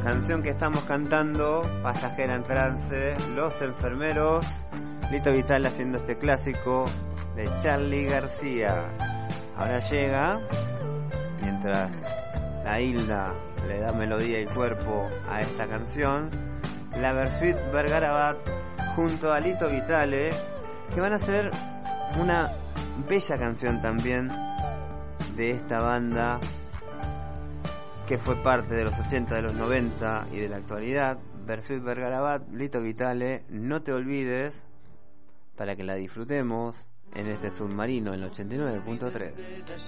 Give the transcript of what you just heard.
canción que estamos cantando, Pasajera en Trance, Los Enfermeros, Lito Vitale haciendo este clásico de Charly García. Ahora llega, mientras la Hilda le da melodía y cuerpo a esta canción, la Versuit Vergarabat junto a Lito Vitale, que van a hacer una bella canción también de esta banda que fue parte de los 80, de los 90 y de la actualidad. Versuit Vergarabat, Lito Vitale, No te olvides, para que la disfrutemos en este submarino en el 89.3.